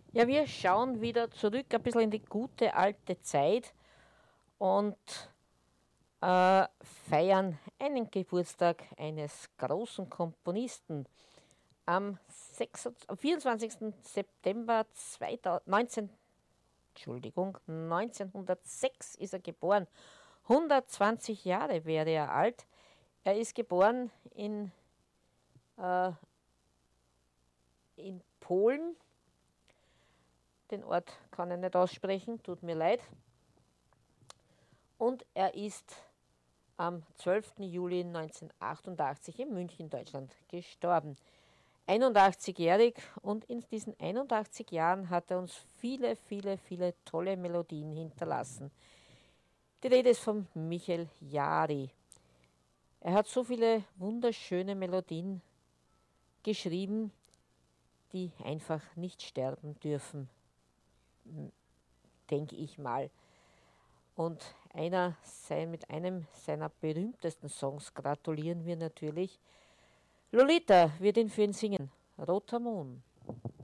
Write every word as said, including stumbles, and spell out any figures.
Ja, wir schauen wieder zurück ein bisschen in die gute alte Zeit und äh, feiern einen Geburtstag eines großen Komponisten. Am sechsundzwanzigsten am vierundzwanzigsten September zweitausend neunzehn, Entschuldigung, neunzehnhundertsechs ist er geboren. hundertzwanzig Jahre wäre er alt. Er ist geboren in, äh, in Polen. Den Ort kann ich nicht aussprechen, tut mir leid. Und er ist am zwölften Juli neunzehnhundertachtundachtzig in München, Deutschland, gestorben. einundachtzigjährig, und in diesen einundachtzig Jahren hat er uns viele, viele, viele tolle Melodien hinterlassen. Die Rede ist von Michael Jari. Er hat so viele wunderschöne Melodien geschrieben, die einfach nicht sterben dürfen, denke ich mal. Und einer, mit einem seiner berühmtesten Songs gratulieren wir natürlich. Lolita wird ihn für ihn singen. Roter Mond.